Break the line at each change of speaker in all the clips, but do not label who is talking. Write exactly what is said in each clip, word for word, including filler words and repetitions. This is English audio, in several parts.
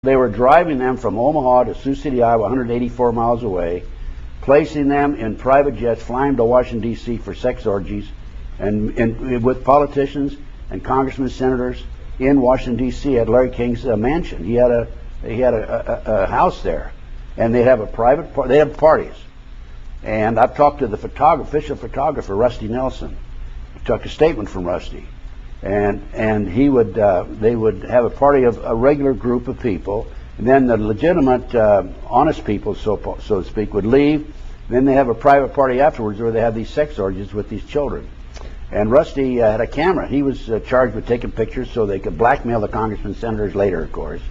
They were driving them from Omaha to Sioux City, Iowa, one hundred eighty-four miles away, placing them in private jets, flying to Washington, D C for sex orgies, and, and with politicians and congressmen, senators in Washington, D C at Larry King's uh, mansion. He had a he had a, a, a house there, and they'd have a private par- they have parties. And I've talked to the photog- official photographer, Rusty Nelson. I took a statement from Rusty. And and he would uh, they would have a party of a regular group of people, and then the legitimate, uh, honest people, so so to speak, would leave. Then they have a private party afterwards where they have these sex orgies with these children. And Rusty uh, had a camera. He was uh, charged with taking pictures so they could blackmail the congressmen, senators later, of course.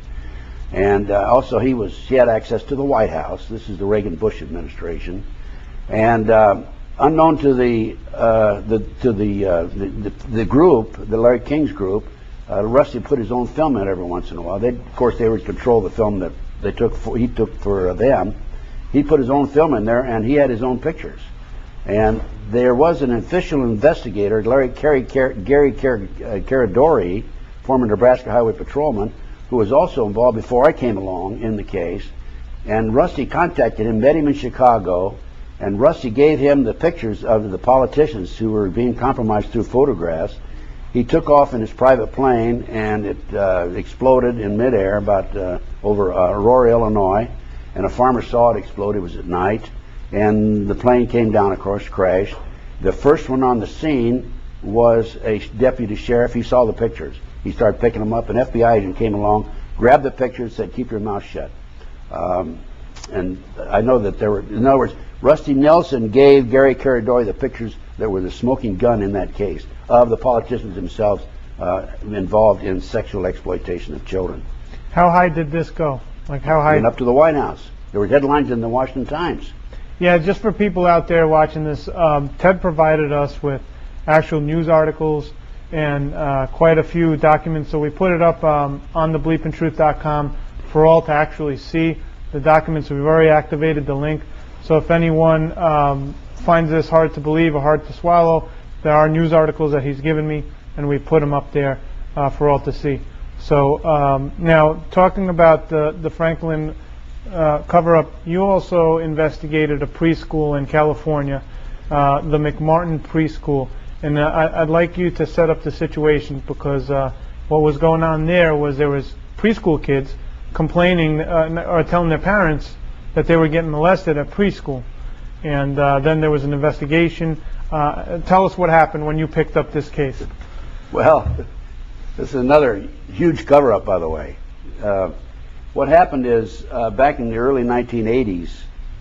And uh, also he was he had access to the White House. This is the Reagan-Bush administration, and. Uh, Unknown to the uh, the to the, uh, the, the the group, the Larry King's group, uh, Rusty put his own film in every once in a while. They, of course, they would control the film that they took for, he took for them. He put his own film in there, and he had his own pictures. And there was an official investigator, Larry Gary Gary Caradori, former Nebraska Highway Patrolman, who was also involved before I came along in the case. And Rusty contacted him, met him in Chicago. And Rusty gave him the pictures of the politicians who were being compromised through photographs. He took off in his private plane, and it uh, exploded in midair about uh, over uh, Aurora, Illinois. And a farmer saw it explode. It was at night, and the plane came down, of course, crashed. The first one on the scene was a deputy sheriff. He saw the pictures. He started picking them up. An F B I agent came along, grabbed the pictures, said, "Keep your mouth shut." Um, and I know that there were, in other words, Rusty Nelson gave Gary Caradori the pictures that were the smoking gun in that case of the politicians themselves uh, involved in sexual exploitation of children.
How high did this go? Like how high?
Went up to the White House. There were headlines in the Washington Times.
Yeah, just for people out there watching this, um, Ted provided us with actual news articles and uh, quite a few documents. So we put it up um, on the bleep and truth dot com for all to actually see the documents. We've already activated the link. So if anyone um, finds this hard to believe or hard to swallow, there are news articles that he's given me, and we put them up there uh, for all to see. So um, now, talking about the, the Franklin uh, cover-up, you also investigated a preschool in California, uh, the McMartin Preschool. And uh, I, I'd like you to set up the situation, because uh, what was going on there was there was preschool kids complaining uh, or telling their parents that they were getting molested at preschool, and uh, then there was an investigation. Uh, tell us what happened when you picked up this case.
Well, this is another huge cover-up, by the way. Uh, what happened is uh, back in the early nineteen eighties,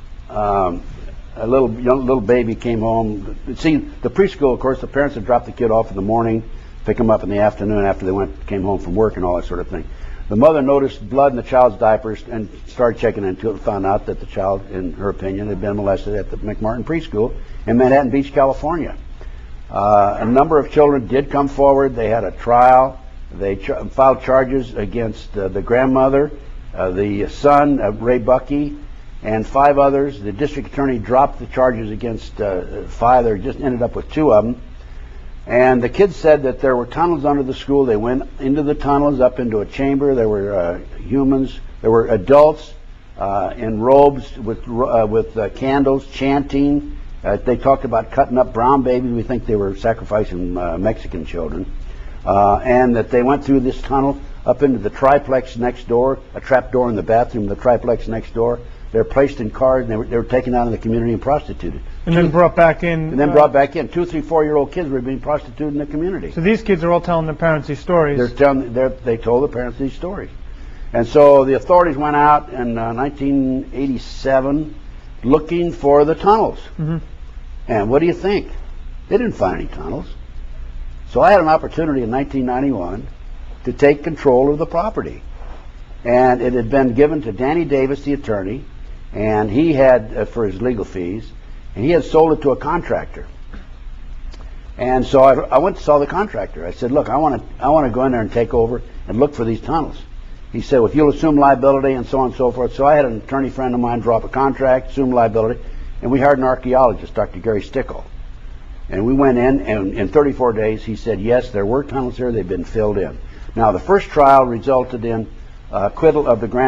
um, a little young little baby came home. See, the preschool, of course, the parents would drop the kid off in the morning, pick him up in the afternoon after they went came home from work and all that sort of thing. The mother noticed blood in the child's diapers and started checking into it and found out that the child, in her opinion, had been molested at the McMartin Preschool in Manhattan Beach, California. Uh, a number of children did come forward. They had a trial. They ch- filed charges against uh, the grandmother, uh, the son, uh, Ray Buckey, and five others. The district attorney dropped the charges against uh, five. There just ended up with two of them. And the kids said that there were tunnels under the school. They went into the tunnels, up into a chamber. There were uh, humans. There were adults uh, in robes with uh, with uh, candles, chanting. Uh, they talked about cutting up brown babies. We think they were sacrificing uh, Mexican children. Uh, and that they went through this tunnel up into the triplex next door, a trap door in the bathroom, the triplex next door. They're placed in cars, and they were, they were taken out in the community and prostituted.
And Two, then brought back in.
And then
uh,
brought back in. Two, three, four-year-old kids were being prostituted in the community.
So these kids are all telling their parents these stories.
They're telling, they're, they told the parents these stories. And so the authorities went out in uh, nineteen eighty-seven looking for the tunnels.
Mm-hmm.
And what do you think? They didn't find any tunnels. So I had an opportunity in nineteen ninety-one to take control of the property. And it had been given to Danny Davis, the attorney, and he had, uh, for his legal fees, and he had sold it to a contractor. And so I, I went to saw the contractor. I said, look, I want to I want to go in there and take over and look for these tunnels. He said, well, if you'll assume liability and so on and so forth. So I had an attorney friend of mine draw up a contract, assume liability, and we hired an archaeologist, Doctor Gary Stickle. And we went in, and in thirty-four days, he said, yes, there were tunnels here. They've been filled in. Now, the first trial resulted in uh, acquittal of the grand